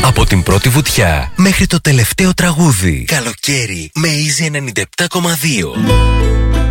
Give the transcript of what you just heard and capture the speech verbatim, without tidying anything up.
Από την πρώτη βουτιά μέχρι το τελευταίο τραγούδι. Καλοκαίρι με Easy ενενήντα επτά κόμμα δύο.